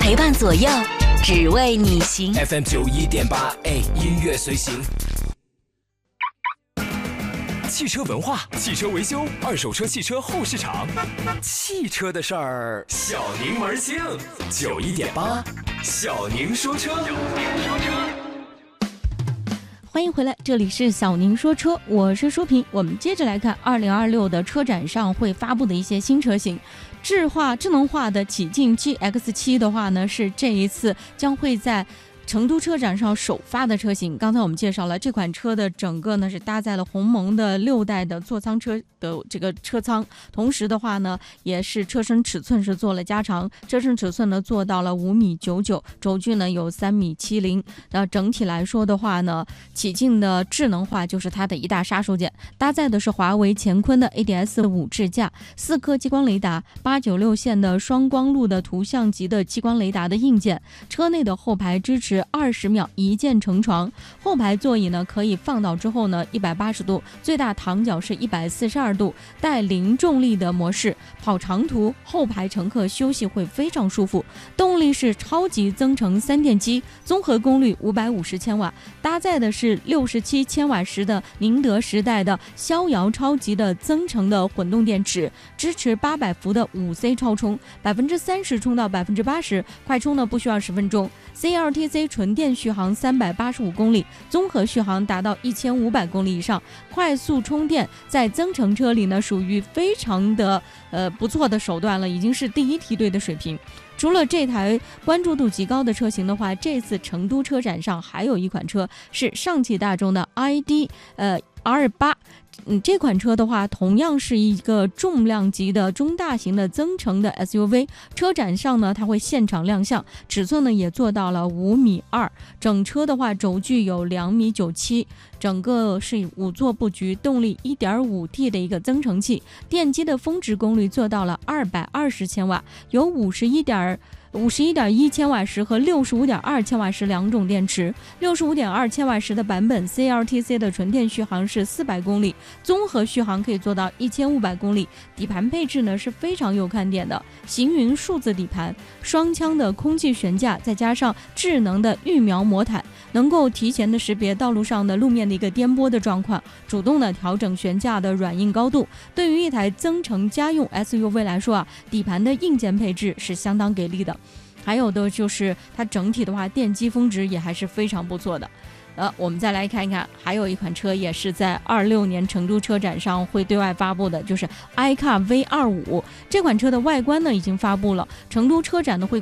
陪伴左右，只为你行。 FM91.8，音乐随行。汽车文化、汽车维修、二手车、汽车后市场，汽车的事儿，小宁门兴。91.8，小宁说车。 欢迎回来，这里是小宁说车，我是舒平。我们接着来看2026的车展上会发布的一些新车型。智能化的启劲 GX7 的话呢，是这一次将会在成都车展上首发的车型。刚才我们介绍了这款车的整个呢是搭载了鸿蒙的6代的座舱车的这个车舱，同时的话呢也是车身尺寸是做了加长，车身尺寸呢做到了5.99米，轴距呢有3.70米。那整体来说的话呢，启劲的智能化就是它的一大杀手锏，搭载的是华为乾坤的 ADS5 智驾，4颗激光雷达，896线的双光路的图像级的激光雷达的硬件，车内的后排支持20秒一键成床，后排座椅呢可以放倒之后呢180度，最大躺脚是142度，带零重力的模式，跑长途后排乘客休息会非常舒服。动力是超级增程3电机，综合功率550千瓦，搭载的是67千瓦时的宁德时代的逍遥超级的增程的混动电池，支持800伏的5C 超充，30%充到80%，快充呢不需要10分钟。CLTC 纯电续航385公里，综合续航达到1500公里以上，快速充电在增程车里呢属于非常的不错的手段了，已经是第一梯队的水平。除了这台关注度极高的车型的话，这次成都车展上还有一款车是上汽大众的 ID R8。这款车的话同样是一个重量级的中大型的增程的 SUV， 车展上呢它会现场亮相，尺寸呢也做到了5.2米，整车的话轴距有2.97米，整个是5座布局，动力 1.5T 的一个增程器，电机的峰值功率做到了220千瓦，有51.1千瓦时和65.2千瓦时两种电池，65.2千瓦时的版本 CLTC 的纯电续航是400公里，综合续航可以做到1500公里。底盘配置呢是非常有看点的，行云数字底盘，双腔的空气悬架，再加上智能的预瞄魔毯，能够提前的识别道路上的路面的一个颠簸的状况，主动的调整悬架的软硬高度。对于一台增程家用 SUV 来说啊，底盘的硬件配置是相当给力的。还有的就是它整体的话，电机峰值也还是非常不错的。我们再来看一看，还有一款车也是在26年成都车展上会对外发布的，就是 iCar V25。这款车的外观呢已经发布了，成都车展呢会